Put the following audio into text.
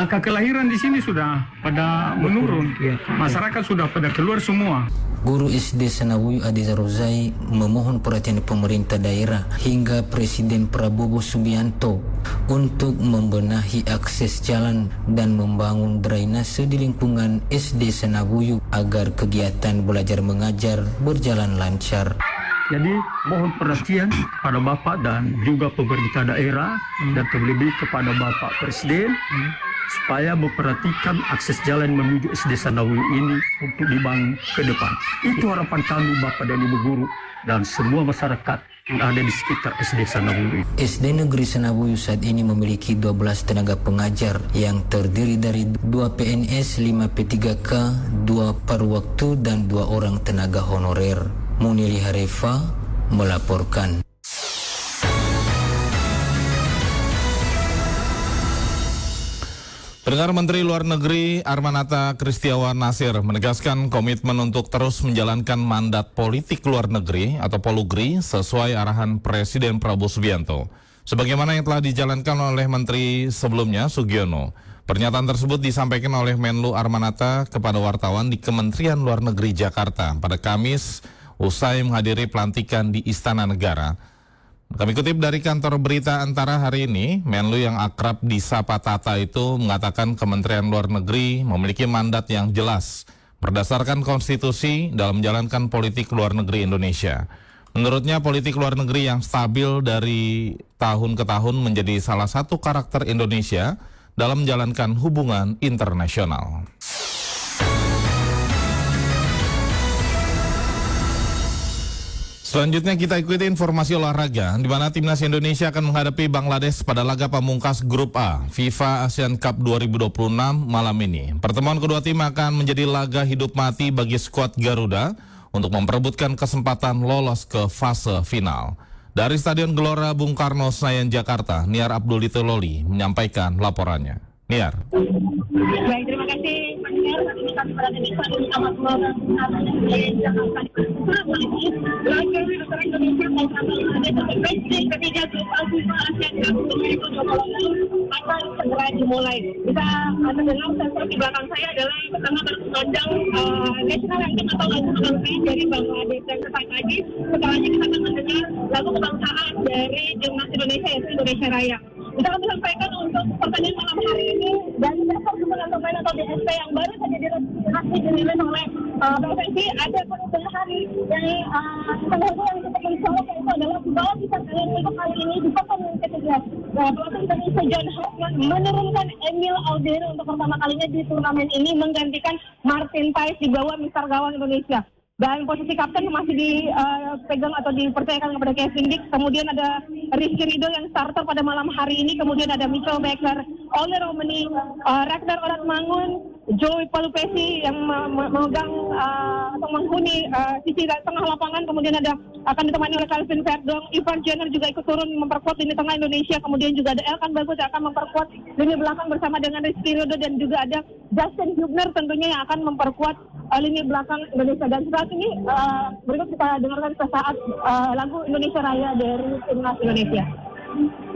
angka kelahiran di sini sudah pada menurun. Masyarakat sudah pada keluar semua. Guru SD Sanawuyu Adeza Rozai memohon perhatian pemerintah daerah hingga Presiden Prabowo Subianto untuk membenahi akses jalan dan membangun drainase di lingkungan SD Sanawuyu agar kegiatan belajar mengajar berjalan lancar. Jadi mohon perhatian pada Bapak dan juga pemerintah daerah dan terlebih kepada Bapak Presiden supaya memperhatikan akses jalan menuju SD Sanawuyu ini untuk dibangun ke depan. Itu harapan kami Bapak dan Ibu Guru dan semua masyarakat yang ada di sekitar SD Sanawuyu. SD Negeri Sanawuyu saat ini memiliki 12 tenaga pengajar yang terdiri dari 2 PNS, 5 P3K, 2 paruh waktu dan 2 orang tenaga honorer. Munili Harefa melaporkan. Pendengar, Menteri Luar Negeri Armanata Kristiawan Nasir menegaskan komitmen untuk terus menjalankan mandat politik luar negeri atau Polugri sesuai arahan Presiden Prabowo Subianto. Sebagaimana yang telah dijalankan oleh Menteri sebelumnya, Sugiono. Pernyataan tersebut disampaikan oleh Menlu Armanata kepada wartawan di Kementerian Luar Negeri Jakarta pada Kamis usai menghadiri pelantikan di Istana Negara. Kami kutip dari kantor berita Antara hari ini, Menlu yang akrab disapa Tata itu mengatakan Kementerian Luar Negeri memiliki mandat yang jelas berdasarkan konstitusi dalam menjalankan politik luar negeri Indonesia. Menurutnya politik luar negeri yang stabil dari tahun ke tahun menjadi salah satu karakter Indonesia dalam menjalankan hubungan internasional. Selanjutnya kita ikuti informasi olahraga, di mana Timnas Indonesia akan menghadapi Bangladesh pada laga pamungkas Grup A FIFA Asian Cup 2026 malam ini. Pertemuan kedua tim akan menjadi laga hidup mati bagi skuad Garuda untuk memperebutkan kesempatan lolos ke fase final. Dari Stadion Gelora Bung Karno, Senayan, Jakarta, Niar Abdul Ditololi menyampaikan laporannya. Niar. Baik, terima kasih Pak Niar. Saat ini kami berada di Stadion Utama Gelora Bung Karno Senayan, Jakarta. Laga antara Indonesia dan Bangladesh untuk match ketiga Grup A FIFA Asian Cup 2026 akan segera dimulai. Bisa mendengar sensor di belakang saya adalah pertama berkumandang national anthem atau lagu kebangsaan dari Bangladesh, dan sesaat lagi setelahnya kita akan mendengar lagu kebangsaan dari timnas Indonesia yaitu Indonesia Raya. Bisa kami sampaikan untuk pertandingan malam hari ini dari daftar dukungan pemain atau DSP yang baru saja resmi dirilis oleh PSSI, ada perubahan hari dari penghulu yang cukup mencolok, yaitu adalah bahwa bisa kalian untuk kali ini di pertandingan ketiga pelatih Indonesia John Hoffman menurunkan Emil Aldero untuk pertama kalinya di turnamen ini menggantikan Martin Paes di bawah mister gawang Indonesia. Dan posisi kapten masih dipegang atau dipercayakan kepada Kevin Dix. Kemudian ada Rizky Ridho yang starter pada malam hari ini. Kemudian ada Mitchell Baker, Ole Romani, Ragnar Oratmangun, Joey Palupesi yang memegang atau menghuni sisi tengah lapangan. Kemudian akan ditemani oleh Calvin Verdong. Ivan Jenner juga ikut turun memperkuat lini tengah Indonesia. Kemudian juga ada Elkan Bagus yang akan memperkuat lini belakang bersama dengan Rizky Ridho, dan juga ada Justin Hubner tentunya yang akan memperkuat lini belakang Indonesia. Dan saat ini berikut kita dengarkan sesaat lagu Indonesia Raya dari Timnas Indonesia.